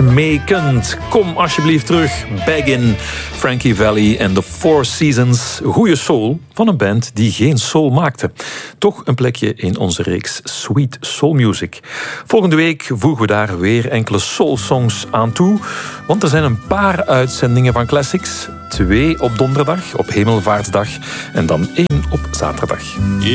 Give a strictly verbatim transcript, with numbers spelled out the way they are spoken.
smekend. Kom alsjeblieft terug. Baggin, Frankie Valli en The Four Seasons. Goeie soul van een band die geen soul maakte. Toch een plekje in onze reeks Sweet Soul Music. Volgende week voegen we daar weer enkele soul-songs aan toe. Want er zijn een paar uitzendingen van Classics. Twee op donderdag, op Hemelvaartsdag. En dan één op zaterdag.